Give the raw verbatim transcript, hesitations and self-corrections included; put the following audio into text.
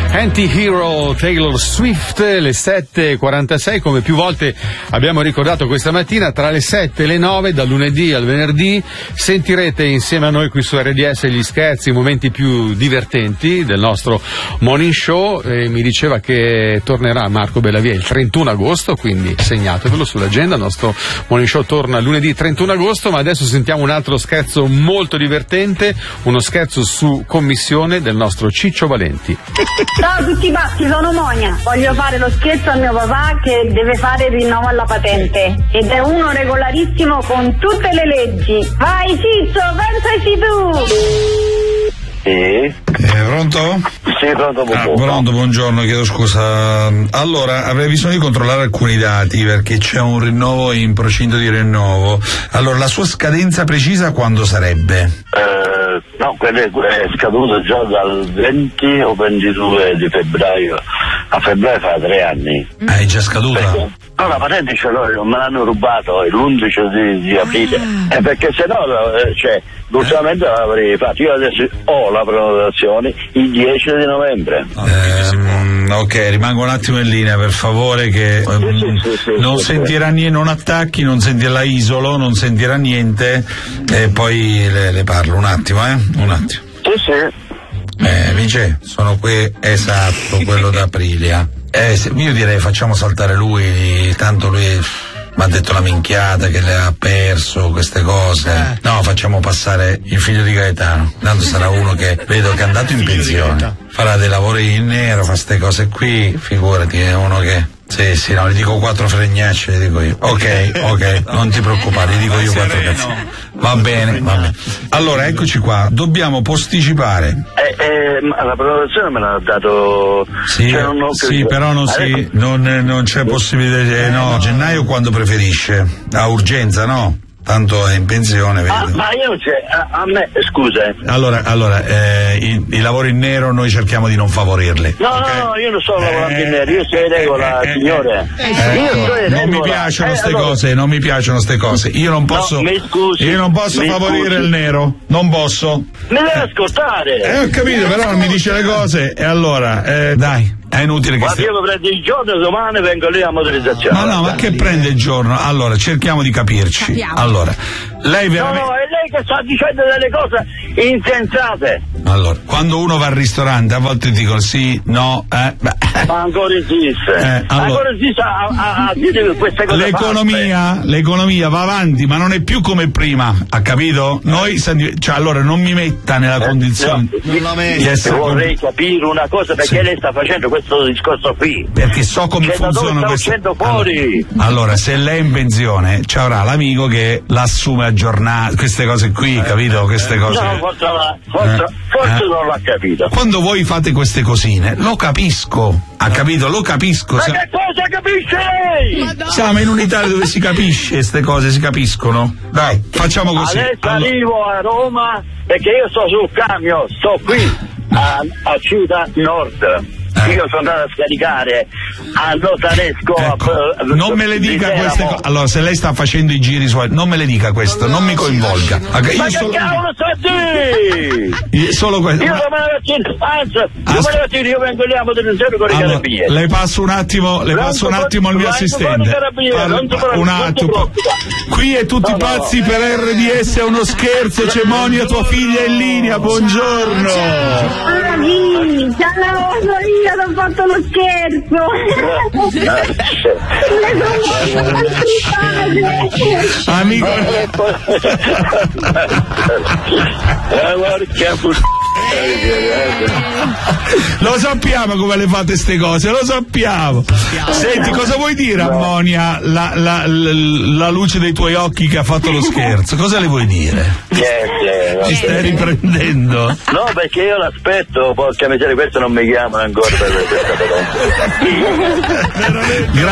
Anti-Hero, Taylor Swift, le sette e quarantasei, come più volte abbiamo ricordato questa mattina, tra le sette e le nove, dal lunedì al venerdì, sentirete insieme a noi qui su R D S gli scherzi, i momenti più divertenti del nostro morning show. E mi diceva che tornerà Marco Bellavia il trentuno agosto, quindi segnatevelo sull'agenda, il nostro morning show torna lunedì trentuno agosto, ma adesso sentiamo un altro scherzo molto divertente, uno scherzo su commissione del nostro Ciccio Valenti. Ciao a tutti pazzi, sono Monia. Voglio fare lo scherzo a mio papà che deve fare il rinnovo alla patente ed è uno regolarissimo con tutte le leggi. Vai Ciccio, pensaci tu! Sì. Eh, pronto? Sì, pronto, ah, pronto, buongiorno, chiedo scusa. Allora, avrei bisogno di controllare alcuni dati perché c'è un rinnovo in procinto di rinnovo. Allora, la sua scadenza precisa quando sarebbe? Eh, no, quella è scaduta già dal venti o ventidue di febbraio. A febbraio fa tre anni. Ah, è già scaduta? Perché? No, la patente ce l'ho, non me l'hanno rubato l'undici di, di aprile. Ah. Eh, perché se no, eh, cioè, ultimamente eh? l'avrei fatto. Io adesso ho la prenotazione il dieci di novembre. Eh, ok, rimango un attimo in linea, per favore, che sì, um, sì, sì, non sì, sentirà sì. niente, non attacchi, non sentirà, la isolo, non sentirà niente e poi le, le parlo un attimo, eh? Un attimo. Sì, sì. Eh, Vince, sono qui, esatto, quello d'Aprilia. Eh, se, io direi facciamo saltare lui, tanto lui mi ha detto la minchiata che le ha perso, queste cose. No, facciamo passare il figlio di Gaetano, tanto sarà uno che vedo che è andato in pensione, farà dei lavori in nero, fa ste cose qui, figurati, è uno che... Sì, sì, no, gli dico quattro fregnacce, le dico io. Ok, ok, non ti preoccupare, gli dico io quattro cazzi. Va bene, va bene. Allora, eccoci qua, dobbiamo posticipare. Eh, eh, ma la prenotazione me l'ha dato... Sì, cioè, non ho sì, però non, si, non, non c'è possibilità, eh, no, gennaio quando preferisce? A urgenza, no? Tanto è in pensione, vedo. Ah, ma io c'è, a, a me, scusa. Allora, allora eh, i, i lavori in nero noi cerchiamo di non favorirli. No, okay? no, no, io non sono lavorando eh, in nero, io sei regola, eh, signore. Eh, io ecco, sono in non regola. mi piacciono eh, ste allora... cose, non mi piacciono ste cose. Io non posso. No, mi scusi. Io non posso favorire scusi. il nero, non posso. Mi devi ascoltare. Eh, ho capito, però non mi dice le cose. E allora, eh, dai. È inutile che ma stia... io lo prendo il giorno, domani vengo lì a motorizzazione. Ma no, ma che prende il giorno? Allora, cerchiamo di capirci. Capiamo. Allora, lei veramente... No, no, è lei che sta dicendo delle cose insensate. Allora, quando uno va al ristorante a volte dicono sì, no, eh, beh. Ma ancora esiste. Eh, allora... Ancora esiste a, a, a dire queste cose. L'economia, fatte. l'economia va avanti, ma non è più come prima, ha capito? Noi, cioè, allora non mi metta nella Eh, condizione no, di no, essere... vorrei capire una cosa, perché sì. lei sta facendo questo discorso qui. Perché so come C'è funziona questo. fuori. Allora, allora, se lei è in pensione, ci avrà l'amico che l'assume a giornata, queste cose qui, eh, capito? Queste cose. No, forse, forse, Eh, forse eh. non l'ha capito. Quando voi fate queste cosine, lo capisco, ha capito? Lo capisco. Ma Sa- che cosa capisce lei? Siamo in un'Italia dove si capisce, queste cose si capiscono. Dai, facciamo così. Adesso Allora- arrivo a Roma perché io sto sul camion, sto qui a, a Città Nord. Eh. Io sono andato a scaricare a Notaresco. Ecco, a, non me le dica queste cose. Allora, se lei sta facendo i giri suoi, non me le dica questo, non mi coinvolga. Okay, Ma io che solo, cavolo sta di? io solo questo. Io Ma- domani mattina, anzi, As- domani mattina io vengo lì a motorizzare con i allora, carabinieri. le passo un attimo, le Non passo un ti attimo il mio preoccupare, assistente. non ti preoccupare, Parlo- non ti preoccupare, un non ti attimo. preoccupare. Qui è tutti No, no, pazzi no. per R D S, è uno scherzo. C'è Monia, tua figlia è in linea. Buongiorno. Bravi, ciao, sono io che ho fatto lo scherzo. Le sono molto simpatiche. Amico. Eh, porca puttana. Lo sappiamo come le fate ste cose, lo sappiamo. Senti, cosa vuoi dire a Monia, la, la, la, la luce dei tuoi occhi che ha fatto lo scherzo? Cosa le vuoi dire? Niente, Ti stai riprendendo? no, perché io l'aspetto, porca miseria, questo non mi chiamano ancora per questa parola. Grazie.